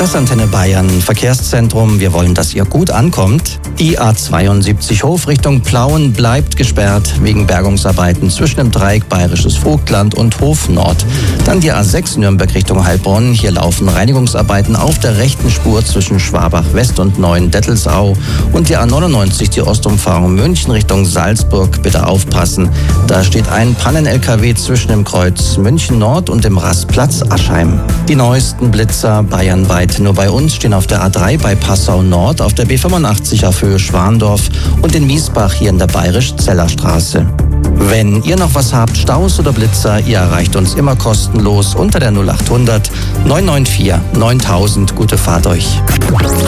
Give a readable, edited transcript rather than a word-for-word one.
Pressantenne Bayern, Verkehrszentrum. Wir wollen, dass ihr gut ankommt. Die A72 Hof Richtung Plauen bleibt gesperrt wegen Bergungsarbeiten zwischen dem Dreieck Bayerisches Vogtland und Hof Nord. Dann die A6 Nürnberg Richtung Heilbronn. Hier laufen Reinigungsarbeiten auf der rechten Spur zwischen Schwabach West und Neuendettelsau. Und die A99, die Ostumfahrung München Richtung Salzburg. Bitte aufpassen. Da steht ein Pannen-LKW zwischen dem Kreuz München Nord und dem Rastplatz Aschheim. Die neuesten Blitzer bayernweit. Nur bei uns stehen auf der A3 bei Passau Nord, auf der B85 auf Höhe Schwandorf und in Miesbach hier in der Bayerisch-Zeller Straße. Wenn ihr noch was habt, Staus oder Blitzer, ihr erreicht uns immer kostenlos unter der 0800 994 9000. Gute Fahrt euch.